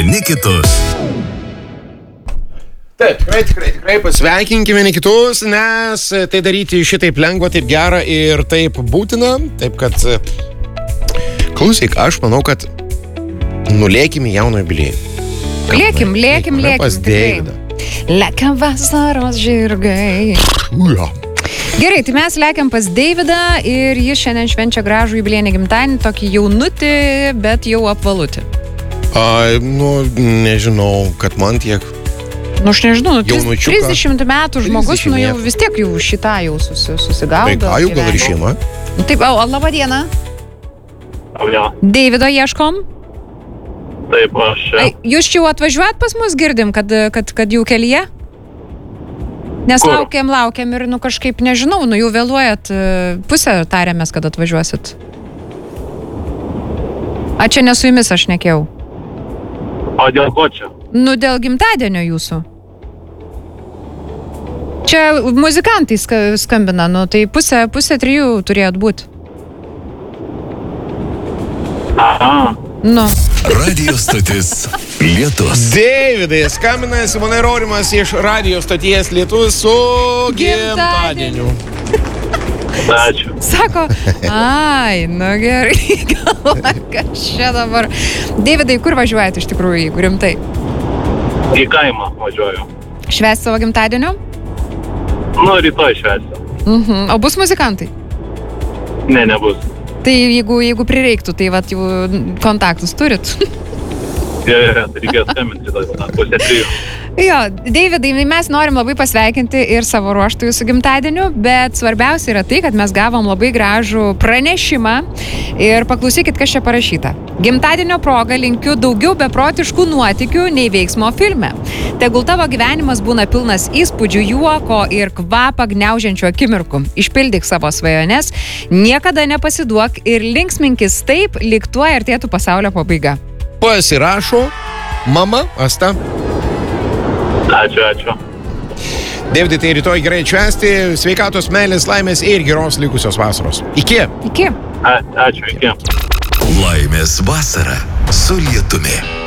Nikitus. Taip, tikrai pasveikinkime vieni kitus, nes tai daryti šitaip lengva, taip gera ir taip būtina. Taip kad, klausyk, aš manau, kad nulėkime jauno jubiliejų. Lėkim. Pas Deividą. Lekiam vasaros žirgai. Gerai, tai mes lekiam pas Deividą ir jis šiandien švenčia gražų jubiliejinį gimtadienį, tokį jaunutį, bet jau apvalutį. Nežinau, kad man tiek. Aš nežinau, 30 jaunučiuką. metų žmogus, 30 jau vis tiek jau šitą jau susigaudo. Tai ką, jau gal ir šeima? Taip, laba diena. Ja. Deivido ieškom. Taip, aš čia. Jūs čia jau atvažiuojat pas mus, girdim, kad jau kelyje? Nes Kur? laukiam ir, kažkaip nežinau, jau vėluojat, pusę tarėmės, kad atvažiuosit. A, čia ne su jumis aš nekėjau. O dėl ko čia? Dėl gimtadienio jūsų. Čia muzikantai skambina, tai pusę 3 turėjot būti. Aha. Radio stotis Lietus. Deividai, skambina Simonai Rorimas iš radio stoties Lietus su gimtadieniu. Ačiū. Sako, gerai, galvoju, kas čia dabar. Deividai, kur važiuojate iš tikrųjų, jeigu rimtai? Į kaimą važiuoju. Švęsti savo gimtadienio? Rytoj švęsiu. O bus muzikantai? Ne, nebus. Tai jeigu prireiktų, tai jau kontaktus turit? Reikės skambinti pusę 3. Jo, Deividai, mes norim labai pasveikinti ir savo ruoštų jūsų gimtadieniu, bet svarbiausia yra tai, kad mes gavom labai gražų pranešimą ir paklausykit, kas čia parašyta. Gimtadienio proga linkiu daugiau beprotiškų nuotykių nei veiksmo filme. Tegul tavo gyvenimas būna pilnas įspūdžių, juoko ir kvapą gniaužiančių akimirkų. Išpildyk savo svajones, niekada nepasiduok ir linksminkis taip, lyg tuoj artėtų pasaulio pabaiga. Pasirašo mama Asta. Ačiū. Deividai, tai rytoj gerai švęsti, sveikatos, meilės, laimės ir geros likusios vasaros. Iki. Ačiū, iki. Laimės vasara su Lietumi.